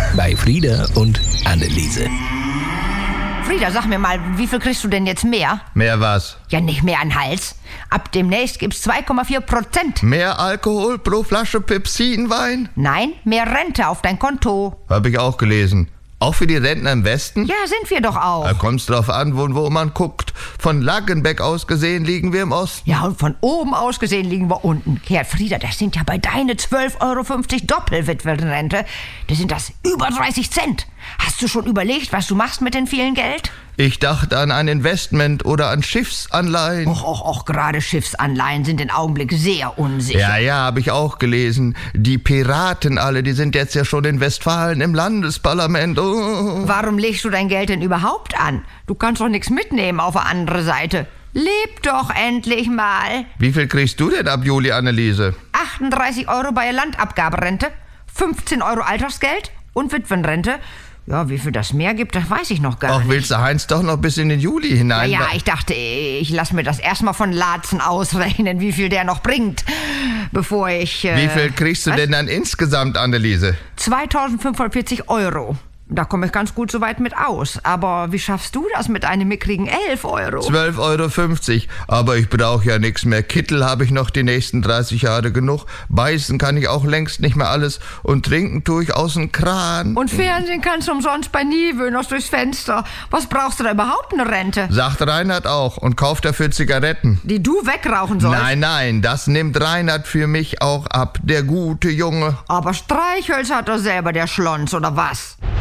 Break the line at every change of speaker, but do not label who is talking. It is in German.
bei Frieda und Anneliese.
Frieda, sag mir mal, wie viel kriegst du denn jetzt mehr?
Mehr was?
Ja, nicht mehr an Hals. Ab demnächst gibt's 2,4%.
Mehr Alkohol pro Flasche Pepsinwein?
Nein, mehr Rente auf dein Konto.
Hab ich auch gelesen. Auch für die Rentner im Westen?
Ja, sind wir doch auch.
Da kommt's drauf an, wo man guckt. Von Langenbeck aus gesehen liegen wir im Osten.
Ja, und von oben aus gesehen liegen wir unten. Ja, Frieda, das sind ja bei deine 12,50 Euro Doppelwitwenrente. Das sind das über 30 Cent. Hast du schon überlegt, was du machst mit dem vielen Geld?
Ich dachte an ein Investment oder an Schiffsanleihen.
Och, gerade Schiffsanleihen sind im Augenblick sehr unsicher.
Ja, habe ich auch gelesen. Die Piraten alle, die sind jetzt ja schon in Westfalen im Landesparlament. Oh.
Warum legst du dein Geld denn überhaupt an? Du kannst doch nichts mitnehmen auf der andere Seite. Leb doch endlich mal.
Wie viel kriegst du denn ab Juli, Anneliese?
38 Euro bei Landabgaberente, 15 Euro Altersgeld und Witwenrente. Ja, wie viel das mehr gibt, das weiß ich noch gar
Ach,
nicht.
willst du Heinz doch noch bis in den Juli hinein?
Ja, ich dachte, ich lasse mir das erstmal von Laatzen ausrechnen, wie viel der noch bringt, bevor ich...
Wie viel kriegst du denn dann insgesamt, Anneliese?
2.540 Euro. Da komme ich ganz gut soweit mit aus. Aber wie schaffst du das mit einem mickrigen 11 Euro?
12,50 Euro. Aber ich brauche ja nichts mehr. Kittel habe ich noch die nächsten 30 Jahre genug. Beißen kann ich auch längst nicht mehr alles. Und trinken tue ich aus dem Kran.
Und Fernsehen kannst du umsonst bei Niewöhners durchs Fenster. Was brauchst du da überhaupt eine Rente?
Sagt Reinhard auch und kauft dafür Zigaretten.
Die du wegrauchen sollst?
Nein, das nimmt Reinhard für mich auch ab. Der gute Junge.
Aber Streichhölzer hat er selber, der Schlons, oder was?